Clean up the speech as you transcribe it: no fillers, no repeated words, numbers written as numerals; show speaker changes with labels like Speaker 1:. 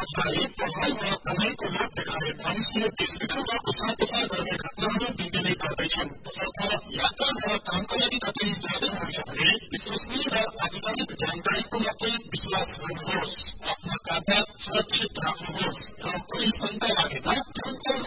Speaker 1: जारी प्रभाव र कमाईको लोभ देखाए मानिसले देशभित्रमा ओसार पसार गर्ने घटनाहरू दिनदिनै बढ्दैछन्। तसर्थ यात्रा र कामका लागि कतै जाँदै हुनुहुन्छ भने विश्वसनीय र आधिकारिक जानकारीको मात्रै विश्वास गर्नुहोस्। आफ्ना कागजात सुरक्षित राख्नुहोस् र कुनै शंका लागेमा तुरन्त